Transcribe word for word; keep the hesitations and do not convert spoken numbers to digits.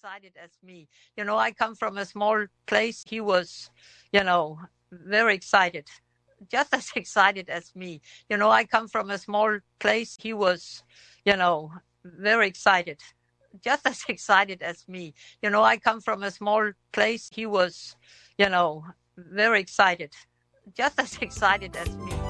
excited as me. You know, I come from a small place. He was, you know, very excited, just as excited as me. You know, I come from a small place. He was, you know, very excited, just as excited as me. You know, I come from a small place. He was, you know, very excited, just as excited as me.